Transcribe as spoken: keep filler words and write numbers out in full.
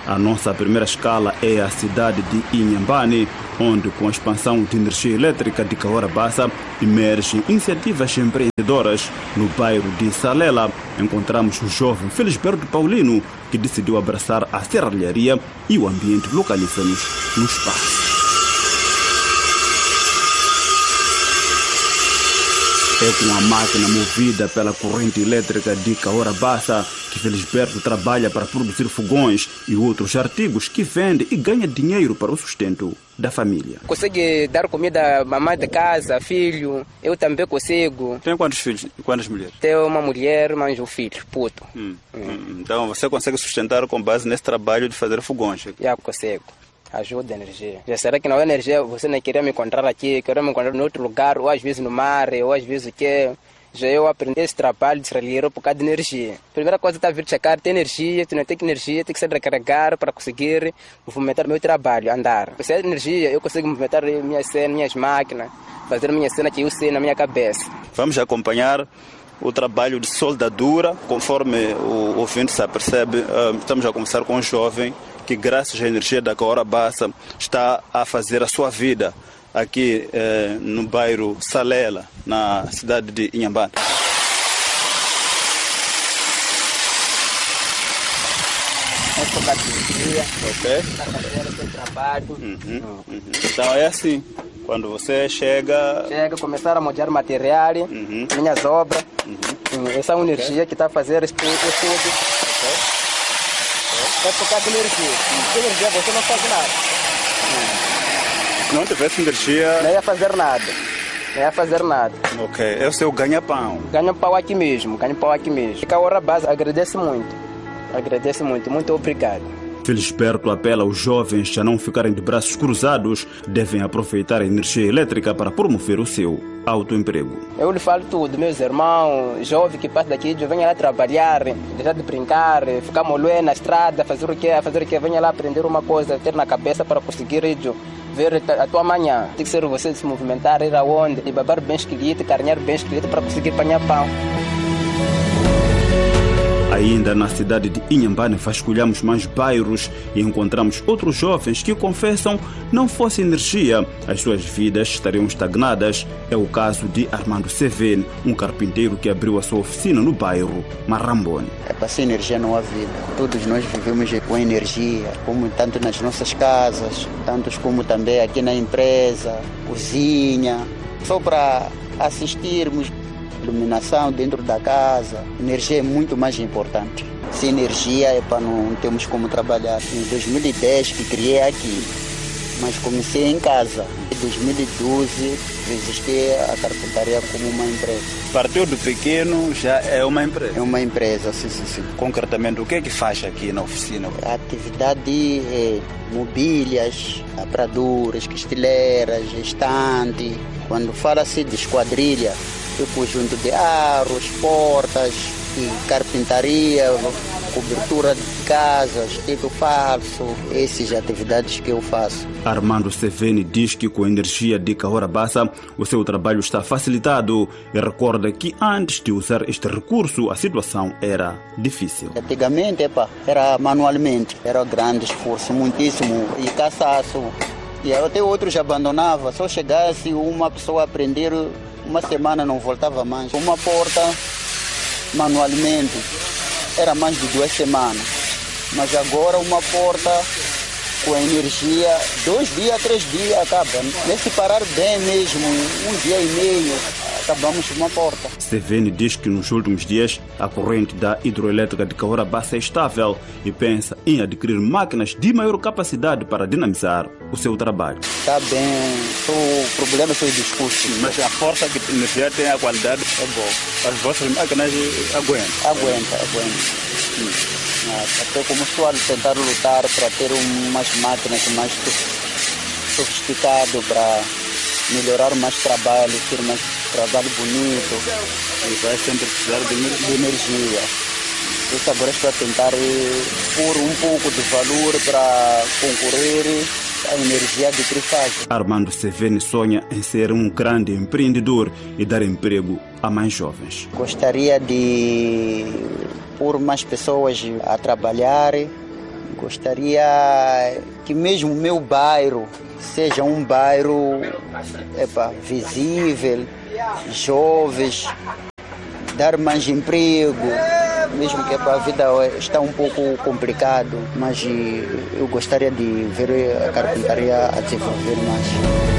A nossa primeira escala é a cidade de Inhambane, onde, com a expansão de energia elétrica de Cahora Bassa, emergem iniciativas empreendedoras. No bairro de Salela, encontramos o jovem Felisberto Paulino, que decidiu abraçar a serralharia e o ambiente localiza-nos no espaço. É com a máquina movida pela corrente elétrica de Cahora Bassa que Felisberto trabalha para produzir fogões e outros artigos que vende e ganha dinheiro para o sustento da família. Consegue dar comida à mamãe de casa, filho, eu também consigo. Tem quantos filhos e quantas mulheres? Tenho uma mulher, mas um filho, puto. Hum. Hum. Então você consegue sustentar com base nesse trabalho de fazer fogões? Já consigo. Ajuda a energia. Já será que não é energia? Você não queria me encontrar aqui, queria me encontrar em outro lugar, ou às vezes no mar, ou às vezes o quê? Já eu aprendi esse trabalho de serralheiro por causa de energia. Primeira coisa está a vir checar, tem energia, tu não tem energia, tem que se recarregar para conseguir movimentar meu trabalho, andar. Se é energia, eu consigo movimentar minhas cenas, minhas máquinas, fazer minha cena que eu sei na minha cabeça. Vamos acompanhar o trabalho de soldadura, conforme o ouvinte se apercebe. Estamos a conversar com um jovem que, graças à energia da Cahora Bassa, está a fazer a sua vida aqui eh, no bairro Salela, na cidade de Inhambane. Ok. Uhum, uhum. Então é assim, quando você chega... Chega, começar a molhar material, uhum. minhas obras, uhum. essa é uma energia okay. que está a fazer isso tudo. Okay. É por causa de energia. Sem energia você não faz nada. Se não tivesse energia... Não ia fazer nada. Não ia fazer nada. Ok. É o seu ganha-pão. Ganha-pão aqui mesmo. Ganha-pão aqui mesmo. Cahora Bassa agradece muito. Agradece muito. Muito obrigado. Felisberto apela aos jovens a não ficarem de braços cruzados, devem aproveitar a energia elétrica para promover o seu autoemprego. Eu lhe falo tudo, meus irmãos, jovem que passa daqui, venha lá trabalhar, deixar de brincar, ficar molhando na estrada, fazer o quê, fazer o quê, venha lá aprender uma coisa, ter na cabeça para conseguir ver a tua manhã. Tem que ser você se movimentar, ir aonde, e babar bem esqueleto, carinhar bem esqueleto para conseguir apanhar pão. Ainda na cidade de Inhambane vasculhamos mais bairros e encontramos outros jovens que confessam não fosse energia, as suas vidas estariam estagnadas. É o caso de Armando Sevene, um carpinteiro que abriu a sua oficina no bairro Marrambone. É para sem energia não há vida. Todos nós vivemos com energia, como tanto nas nossas casas, tantos como também aqui na empresa, cozinha, só para assistirmos. Iluminação dentro da casa, energia é muito mais importante. Sem energia é para não termos como trabalhar. Em dois mil e dez que criei aqui, mas comecei em casa. Em dois mil e doze registrei a carpintaria como uma empresa. Partiu do pequeno, já é uma empresa? É uma empresa, sim, sim, sim. Concretamente, o que é que faz aqui na oficina? A atividade é mobílias, apraduras, costeleiras, estante. Quando fala-se de esquadrilha, o conjunto de aros, portas e carpintaria, cobertura de casas, teto falso, essas atividades que eu faço. Armando Sevene diz que com a energia de Cahora Bassa o seu trabalho está facilitado e recorda que antes de usar este recurso a situação era difícil. Antigamente epa, era manualmente, era grande esforço, muitíssimo e cansaço. E até outros abandonavam, só chegasse uma pessoa a aprender, uma semana não voltava mais. Uma porta, manualmente, era mais de duas semanas. Mas agora uma porta com a energia, dois dias, três dias, acaba. Nesse parar bem mesmo, um dia e meio, acabamos uma porta. Sevene diz que nos últimos dias a corrente da hidroelétrica de Cahora Bassa é estável e pensa em adquirir máquinas de maior capacidade para dinamizar o seu trabalho. Está bem, o problema são os custos. Mas a força que a energia tem, a qualidade é boa. As vossas máquinas aguentam? Aguenta, aguenta. Hum. Até começou a tentar lutar para ter umas máquinas mais sofisticadas para melhorar mais trabalho, ter mais trabalho bonito. E vai sempre precisar de energia. Eu agora estou a tentar pôr um pouco de valor para concorrer à energia de trifásia. Armando Sevene sonha em ser um grande empreendedor e dar emprego a mais jovens. Gostaria de pôr mais pessoas a trabalhar, Gostaria que mesmo o meu bairro seja um bairro epa, visível, jovens, dar mais emprego, mesmo que epa, a vida está um pouco complicada, mas eu gostaria de ver a carpintaria a desenvolver mais.